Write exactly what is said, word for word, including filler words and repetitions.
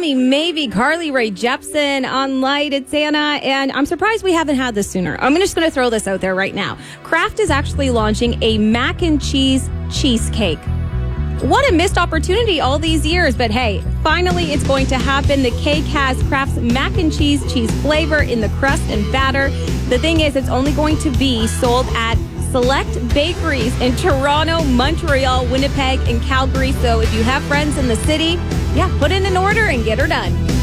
Melanie Mavie, Carly Rae Jepsen on Light at Santa, and I'm surprised we haven't had this sooner. I'm just going to throw this out there right now. Kraft is actually launching a mac and cheese cheesecake. What a missed opportunity all these years, but hey, finally it's going to happen. The cake has Kraft's mac and cheese cheese flavor in the crust and batter. The thing is, it's only going to be sold at select bakeries in Toronto, Montreal, Winnipeg, and Calgary. So if you have friends in the city, yeah, put in an order and get her done.